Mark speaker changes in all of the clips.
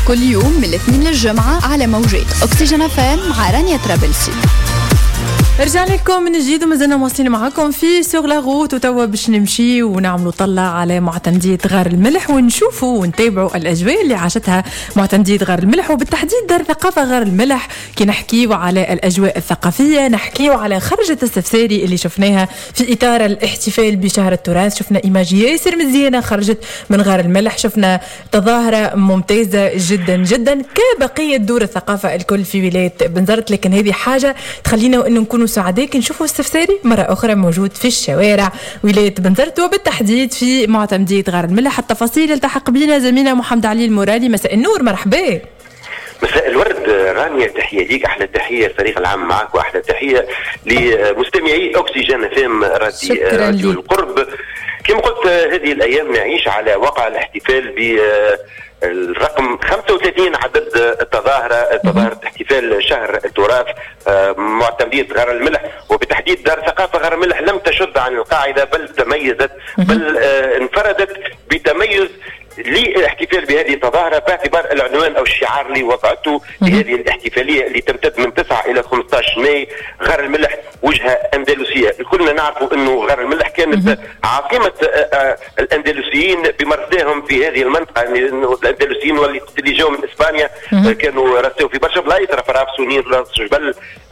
Speaker 1: كل يوم من الاثنين للجمعة على موجات أكسجين FM مع رانيا ترابلسي.
Speaker 2: رجعنا لكم من جديد ومازلنا مواصلين معكم في سوغ لا روت، وتوا باش نمشي ونعملوا طلع على معتمدية غار الملح ونشوفوا ونتابعوا الأجواء اللي عاشتها معتمدية غار الملح، وبالتحديد دار ثقافة غار الملح. كي نحكيوا على الأجواء الثقافية نحكيوا على خرجة السفساري اللي شفناها في إطار الاحتفال بشهر التراث. شفنا إيماج ياسر مزيانة خرجت من غار الملح، شفنا تظاهرة ممتازة جدا جدا كبقية دور الثقافة الكل في ولاية بنزرت. لكن هذه حاجة تخلينا إنه نكونوا سعداء كي نشوفوا السفساري مرة أخرى موجود في الشوارع ولاية بنزرت وبالتحديد في معتمدية غار الملح. التفاصيل التحق بنا زميلنا محمد علي المورالي. مساء النور، مرحبا.
Speaker 3: مساء الورد رانيا، تحية ليك، أحلى تحية الفريق العام معك، وأحلى تحية لمستمعي أكسجين FM راديو القرب. كما قلت هذه الأيام نعيش على وقع الاحتفال بالرقم 35 عدد التظاهرة احتفال شهر التراث معتمدية غار الملح، وبالتحديد دار ثقافة غار الملح لم تشد عن القاعدة بل تميزت، بل انفردت بتميز للاحتفال بهذه التظاهرة باعتبار العنوان أو الشعار اللي وضعته لهذه الاحتفالية اللي تمتد من 9 إلى 15 ماي. غار الملح وجهة أندلسية. كلنا نعرفوا أنه غار الملح كانت عاصمة الأندلسيين بمرساهم في هذه المنطقة، لأنه الأندلسيين واللي جاوا من إسبانيا كانوا رسوا في برشا بلايص، رفراف، سنين، راس جبل،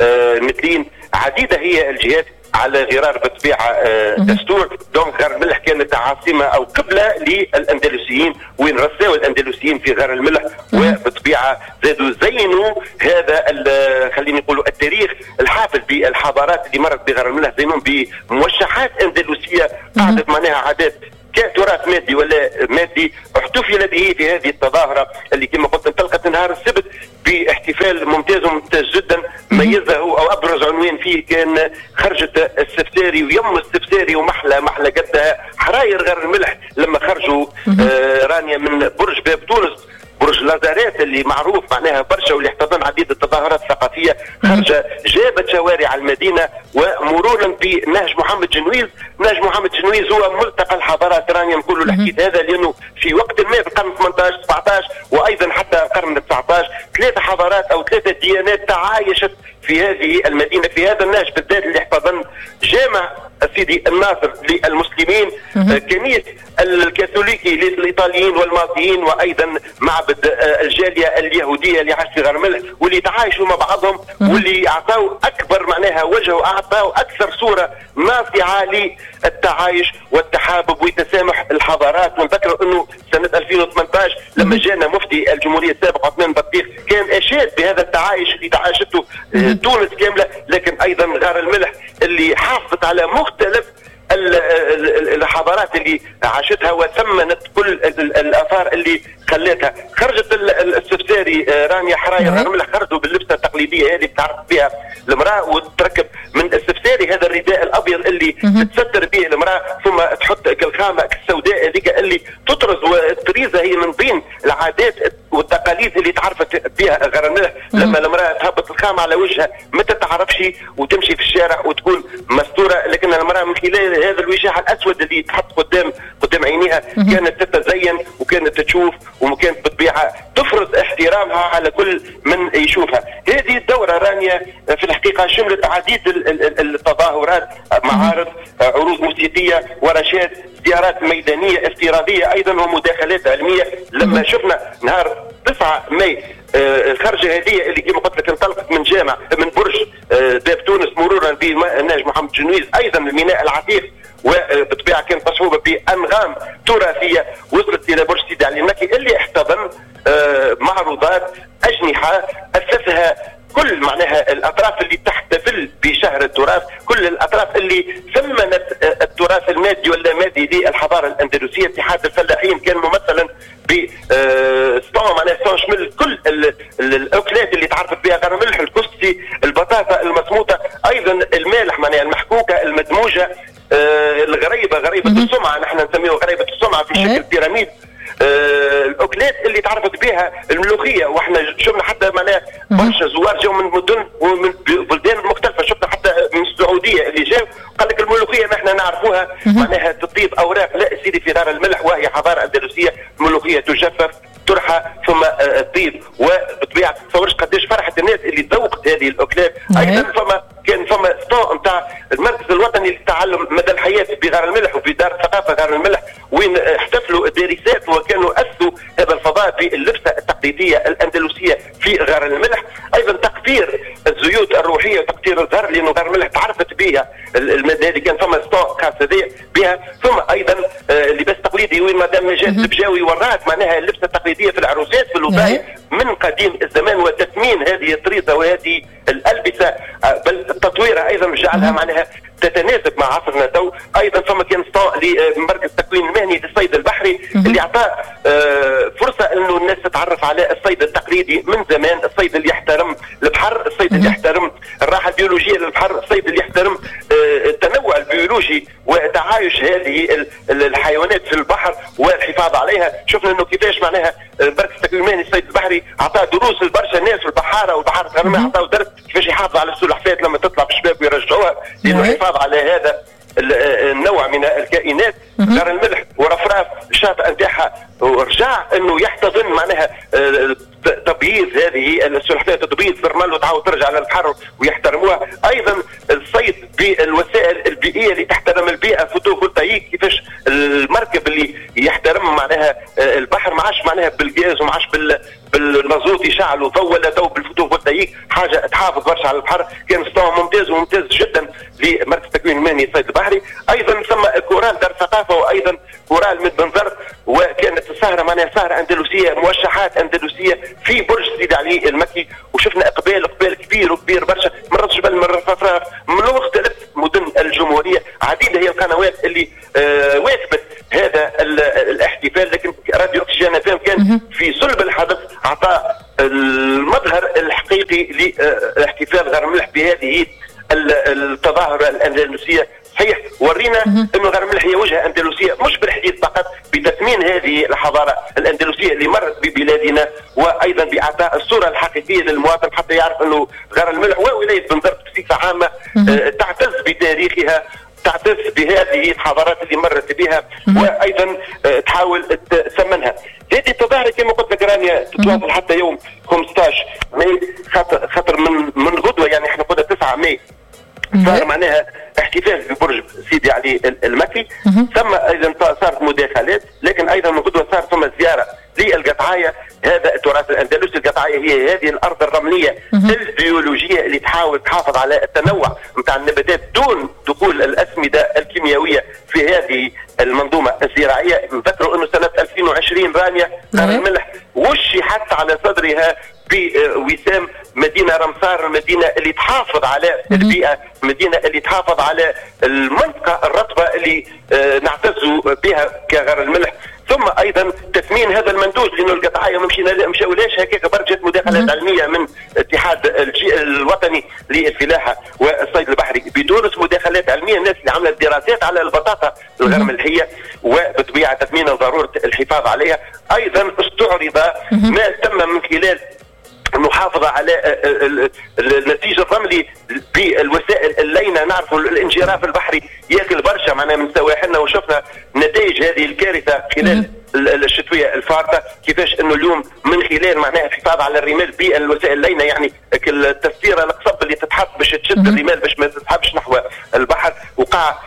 Speaker 3: مثلين عديدة هي الجهات على غرار بطبيعة دستور. دونك غار الملح كانت عاصمة أو قبلة للأندلسيين وين رساوا الأندلسيين في غار الملح، وبطبيعة زادوا زينوا هذا خليني نقولوا التاريخ الحافل بالحضارات اللي مرت بغار الملح، زينهم بموشحات أندلسية قاعدة معناها عادات كتراث مادي ولا مادي احتفل به في هذه التظاهرة اللي كما قلت انطلقت نهار السبت باحتفال ممتاز جدا. ميزه او ابرز عنوان فيه كان خرجة السفساري ويم السفساري ومحلى قدها حراير غار الملح لما خرجوا رانيا من برج باب تونس، برج لازاريت اللي معروف معناها برشا واللي احتضن عديد التظاهرات الثقافيه. خرجه جابت شوارع المدينه ومرورا بنهج محمد جنويز. نهج محمد جنويز هو ملتقى الحضارات رانيا، نقولوا الحديث هذا لانه في وقت ما في القرن 18 17 وايضا حتى القرن 19 ثلاثه حضارات او ثلاثه ديانات تعايشت في هذه المدينه، في هذا النهج بالذات اللي احتضن جامع سيدي الناصر للمسلمين، كنيسة الكاثوليكي للإيطاليين والمالطيين، وأيضا معبد الجالية اليهودية اللي عاشت في غار الملح واللي تعايشوا مع بعضهم واللي أعطوا أكبر معناها وجه وأعطوا أكثر صورة ناصعة للتعايش والتحابب وتسامح الحضارات. ونذكر أنه سنة 2018 لما جانا مفتي الجمهورية السابق عثمان بطيخ كان أشاد بهذا التعايش اللي تعايشته تونس كاملة، لكن أيضا غار الملح اللي حافظت على مختلف الحضارات اللي عاشتها وثمنت كل الآثار اللي خلتها. خرجت السفساري رانيا حرايا غار الملح خرجوا باللبسة التقليدية هذه بتعرف بها المرأة، وتركب من السفساري هذا الرداء الأبيض اللي تستر به المرأة، ثم تحط الخامة السوداء هذيك اللي تطرز وتريزة هي من بين العادات والتقاليد اللي تعرفت بها غار الملح. لما المرأة تهبط الخامة على وجهها ما تتعرفش وتمشي في الشارع وتكون مستورة، لكن المرأة من خلال هذا الوجاح الأسود اللي تحط قدام عينيها كانت تتزين وكانت تشوف وكانت بالطبيعة تفرض احترامها على كل من يشوفها. هذه الدورة رانيا في الحقيقة شملت عديد التظاهرات، معارض، عروض موسيقية، ورشات، زيارات ميدانية افتراضية أيضا ومداخلات علمية. لما شفنا نهار 9 ماي الخرجة هذه اللي كما قلت لك انطلقت من برج باب تونس مرورا بنهج محمد جنويز أيضا الميناء العتيق، وبالطبيعة كانت مصحوبة بأنغام تراثية وصلت إلى برج سيدي علي المكي اللي احتضن معروضات أجنحة أسسها كل معناها الأطراف اللي تحتفل بشهر التراث، كل الأطراف اللي ثمنت التراث المادي واللامادي للحضارة الأندلسية. اتحاد الفلاحين كان ممثلا بستون معناها ستون شمل كل الأكلات اللي تعرفت بها غار الملح، الكسكسي، البطاطا المصموطة، أيضا المالح معناها المحكوكة المدموجة، غريبة السمعة، نحن نسميه غريبة السمعة في شكل بيراميد، الاكلات اللي تعرفت بها الملوخيه. واحنا شفنا حتى معناها برشا زوار جاوا من مدن ومن بلدان مختلفه، شفنا حتى من السعوديه اللي جاوا قال لك الملوخيه نحن نعرفوها معناها تطيب اوراق، لا سيدي في غار الملح وهي حضاره اندلسيه، الملوخيه تجفف ترحى ثم تطيب ايضا كان فما ستون نتاع المركز الوطني للتعلم مدى الحياه بغار الملح وفي دار الثقافه غار الملح، وين احتفلوا الدارسات وكانوا اسسوا هذا الفضاء باللبسه التقليديه الاندلسيه في غار الملح. ايضا تقدير الزيوت الروحيه وتقدير الزهر، لانه غار الملح تعرفت بها الماده هذه، كان فما ستون خاص بها. ثم ايضا لباس تقليدي وين مدام نجاة البجاوي ورات معناها اللبسه التقليديه في العروسات في الوظائف من قديم الزمان، وتثمين هذه الطريقه وهذه الالبسه، بل تطويرها ايضا جعلها معناها تتناسب مع عصرنا تو. ايضا فما كان ستون لمركز التكوين المهني للصيد البحري اللي اعطى فرصه انه الناس تتعرف على الصيد التقليدي من زمان، الصيد اللي يحترم البحر، الصيد اللي يحترم الراحه البيولوجيه للبحر، الصيد اللي يحترم التنوع البيولوجي وتعايش هذه الحيوانات في البحر والحفاظ عليها. شفنا انه كيفاش معناها مركز التكوين المهني للصيد البحري اعطى دروس لبرشا ناس في البحاره والبحر الغربي، اعطاوا درس كيفاش يحافظوا على السلحفات لما تطلع بالشباب ويرجعوها، لانه الحفاظ على هذا النوع من الكائنات. غار الملح ورفراف الشاطئ نتاعها ورجع انه يحتضن معناها تبييض هذه السلحفات، تبييض الرمل وتعاود ترجع للبحر ويحترموها. ايضا الصيد بالوسائل البيئيه اللي تحترم البيئه، فوتوفولتايك، كيفاش المركب اللي يحترم معناها البحر ما عادش معناها بالغاز وما عادش بالمازوت يشعل وضوء، ولا تو بالفوتوفولتايك، حاجه تحافظ برشا على البحر. كان ستون ممتاز وممتاز جدا لمركز التكوين المهني للصيد البحري. ايضا ثم كورال دار الثقافه، وايضا كورال من بنزرت، وكانت السهره معناها سهره اندلسيه، موشحات اندلسيه في برج سيدي علي المكي، وشفنا اقبال كبير وكبير برشا من راس جبل، من رفراف، من مختلف مدن الجمهوريه. عديده هي القنوات اللي واكبت هذا الاحتفال، لكن راديو أكسجين FM كان في صلب الحدث، اعطى المظهر الحقيقي لاحتفال غار الملح بهذه التظاهره الاندلسيه. صحيح ورينا انه غار الملح هي وجهه اندلسيه، مش بالحديث فقط، بتثمين هذه الحضاره الاندلسيه اللي مرت ببلادنا، وايضا باعطاء الصوره الحقيقيه للمواطن حتى يعرف انه غار الملح وولايه بنزرت بصفه عامه تعتز بتاريخها، تعتز بهذه الحضارات اللي مرت بها، وايضا تحاول تثمنها. هذه التظاهره كما قلت لك رانيا تتواصل حتى يوم 15 ماي، خاطر من غدوه يعني احنا قلنا 9 ماي صار معناها احتفال في برج سيدي علي المكي. ثم ايضا صارت مداخلات، لكن ايضا من غدوه صار ثم زياره للقطعيه، هذا التراث الاندلسي. القطعيه هي هذه الارض الرمليه البيولوجيه اللي تحاول تحافظ على التنوع نتاع النباتات دون دخول الاسمده الكيميائيه في هذه المنظومه الزراعيه. نذكروا انه سنه 2020 رانيا غار الملح وشحت على صدرها بوسام مدينه رمسار، المدينه اللي تحافظ على البيئه، المدينه اللي تحافظ على المنطقه الرطبه اللي نعتز بها كغار الملح. ثم ايضا تثمين هذا المنتوج، لانه القطعيه مشاولاش هكاك برجت مداخلات علميه من الاتحاد الوطني للفلاحه والصيد البحري بتونس، مداخلات علميه، الناس اللي عملت دراسات على البطاطا الغرملحيه وبطبيعه تثمين ضروره الحفاظ عليها. ايضا استعرض ما تم من خلال المحافظة على النسيج الرملي بالوسائل اللينة. نعرفوا الانجراف البحري ياكل برشا معنا من سواحلنا، وشفنا نتائج هذه الكارثة خلال الشتوية الفارطة، كيفاش انه اليوم من خلال معناها الحفاظ على الرمال بالوسائل اللينة، يعني التسطيرة القصب اللي تتحط باش تشد الرمال باش ما تسحبش نحو البحر، وقع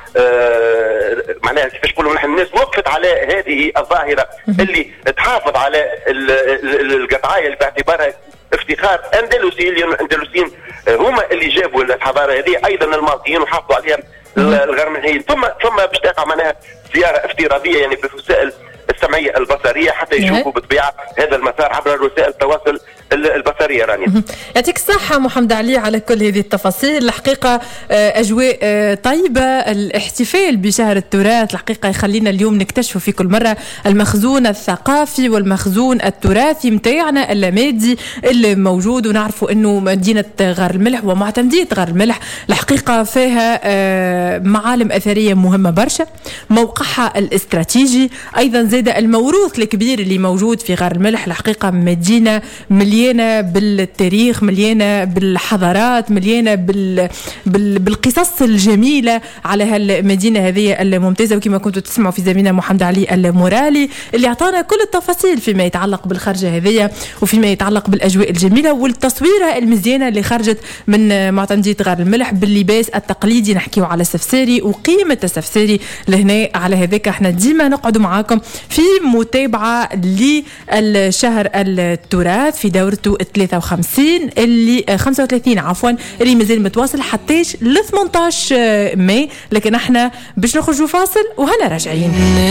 Speaker 3: معناها كيفاش نقولوا نحن الناس وقفت على هذه الظاهرة اللي تحافظ على القطعية اللي باعتبارها افتخار اندلسي، لان الاندلسيين هما اللي جابوا الحضاره هذه، ايضا المالطيين وحافظوا عليها الغرمليين. ثم باش تقع معناها زياره افتراضيه يعني بالوسائل السمعيه البصريه حتى يشوفوا بالطبيعه هذا المسار عبر وسائل التواصل البصريه. رانيا
Speaker 2: يعطيك الصحه محمد علي على كل هذه التفاصيل. الحقيقه اجواء طيبه، الاحتفال بشهر التراث الحقيقه يخلينا اليوم نكتشف في كل مره المخزون الثقافي والمخزون التراثي متاعنا اللامادي اللي موجود، ونعرفوا انه مدينه غار الملح ومعتمديه غار الملح الحقيقه فيها معالم اثريه مهمه برشا، موقعها الاستراتيجي، ايضا زاد الموروث الكبير اللي موجود في غار الملح. الحقيقه مدينه مليانه مليانة بالتاريخ، مليانة بالحضارات، مليانة بالقصص الجميلة على هالمدينة هذه الممتازة. وكما كنتوا تسمعوا في زميلنا محمد علي المورالي اللي اعطانا كل التفاصيل فيما يتعلق بالخرجة هذه وفيما يتعلق بالأجواء الجميلة والتصويرة المزيانة اللي خرجت من معتمدية غار الملح باللباس التقليدي. نحكيو على السفساري وقيمة السفساري لهنا. على هذاك احنا ديما نقعد معاكم في متابعة للشهر التراث في دورته 53 اللي 35 عفوا اللي مازال متواصل حتى ل 18 ماي. لكن احنا باش نخرجوا فاصل وهنا راجعين.